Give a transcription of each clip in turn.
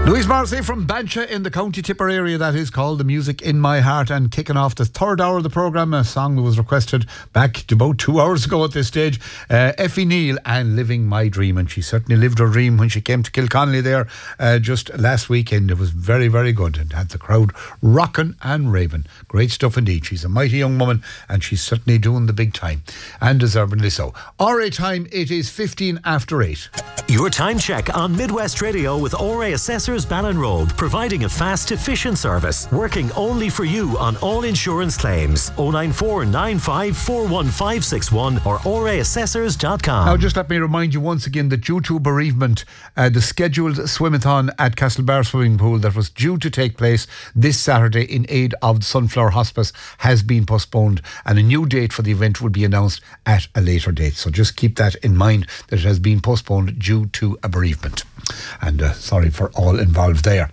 Louise Morrissey from Bancha in the County Tipper area, that is, called The Music in My Heart, and kicking off the third hour of the programme, a song that was requested back about 2 hours ago at this stage, Effie Neal and Living My Dream, and she certainly lived her dream when she came to Kilconnelly there just last weekend. It was very, very good and had the crowd rocking and raving. Great stuff indeed. She's a mighty young woman and she's certainly doing the big time, and deservedly so. RA time, it is 15 after 8. Your time check on Midwest Radio with RA Assessors Ballinroad, providing a fast, efficient service, working only for you on all insurance claims. 094 95 41561 or raassessors.com. Now, just let me remind you once again that due to bereavement, the scheduled swimathon at Castlebar Swimming Pool that was due to take place this Saturday in aid of the Sunflower Hospice has been postponed, and a new date for the event will be announced at a later date. So just keep that in mind, that it has been postponed due to a bereavement. And sorry for all involved there.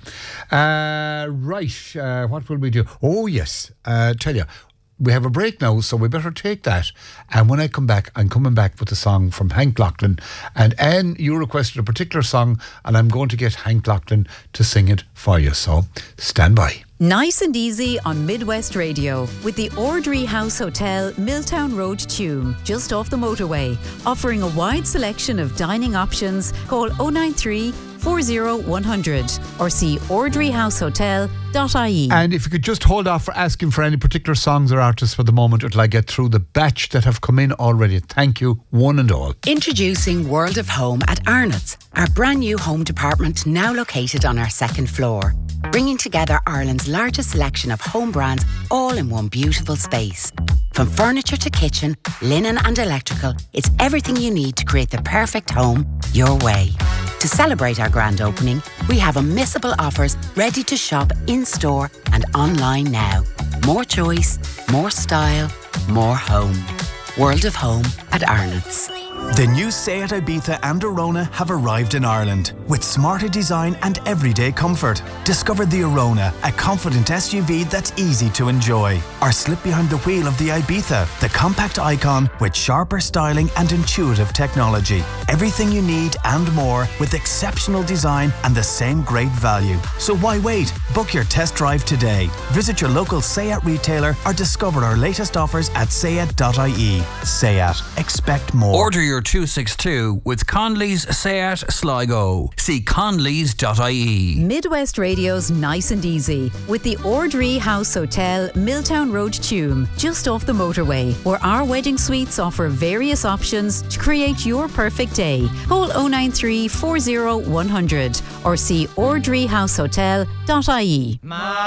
What will we do? Oh yes, tell you, we have a break now, so we better take that. And when I come back, I'm coming back with a song from Hank Lachlan. And Anne, you requested a particular song, and I'm going to get Hank Lachlan to sing it for you. So stand by. Nice and easy on Midwest Radio with the Ordry House Hotel, Milltown Road, Tuam, just off the motorway, offering a wide selection of dining options. Call 093 40 100 or see ordryhousehotel.ie. And if you could just hold off for asking for any particular songs or artists for the moment until I get through the batch that have come in already. Thank you, one and all. Introducing World of Home at Arnott's, our brand new home department now located on our second floor, bringing together Ireland's largest selection of home brands all in one beautiful space. From furniture to kitchen, linen and electrical, it's everything you need to create the perfect home your way. To celebrate our grand opening, we have unmissable offers ready to shop in-store and online now. More choice, more style, more home. World of Home at Arnott's. The new Seat Ibiza and Arona have arrived in Ireland with smarter design and everyday comfort. Discover the Arona, a confident SUV that's easy to enjoy. Or slip behind the wheel of the Ibiza, the compact icon with sharper styling and intuitive technology. Everything you need and more with exceptional design and the same great value. So why wait? Book your test drive today. Visit your local Seat retailer or discover our latest offers at seat.ie. Seat. Expect more. Order your 262 with Conley's Seat Sligo. See conleys.ie. Midwest Radio's Nice and Easy with the Ordry House Hotel, Milltown Road, Tuam, just off the motorway, where our wedding suites offer various options to create your perfect day. Call 093 40 100 or see ordryhousehotel.ie.